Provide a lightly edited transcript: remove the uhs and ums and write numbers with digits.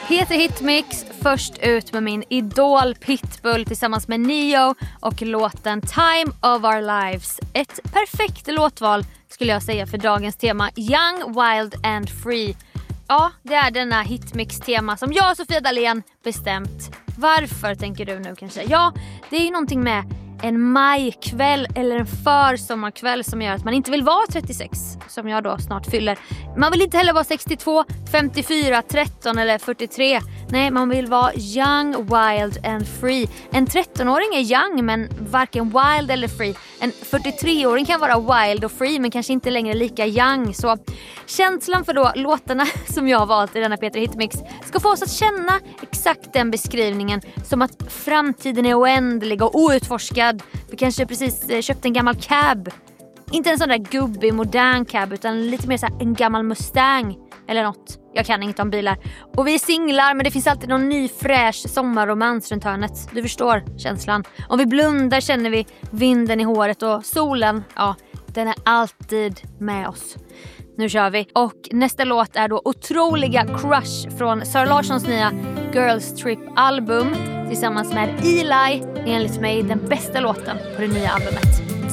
Heter Hitmix, först ut med min idol Pitbull tillsammans med Neo och låten Time of Our Lives. Ett perfekt låtval skulle jag säga för dagens tema Young, Wild and Free. Ja, det är denna Hitmix-tema som jag och Sofia Dalén bestämt. Varför tänker du nu kanske? Ja, det är ju någonting med en majkväll eller en försommarkväll som gör att man inte vill vara 36, som jag då snart fyller. Man vill inte heller vara 62, 54, 13 eller 43. Nej, man vill vara young, wild and free. En 13-åring är young men varken wild eller free. En 43-åring kan vara wild och free men kanske inte längre lika young. Så känslan för då låtarna som jag har valt i denna Peter Hitmix ska få oss att känna exakt den beskrivningen, som att framtiden är oändlig och outforskad. Vi kanske precis köpt en gammal cab. Inte en sån där gubbig modern cab utan lite mer så här en gammal Mustang eller något. Jag kan inget om bilar. Och vi är singlar men det finns alltid någon ny fräsch sommarromans runt hörnet. Du förstår känslan. Om vi blundar känner vi vinden i håret och solen, ja, den är alltid med oss. Nu kör vi. Och nästa låt är då otroliga Crush från Sara Larssons nya Girls Trip-album tillsammans med Eli, enligt mig den bästa låten på det nya albumet.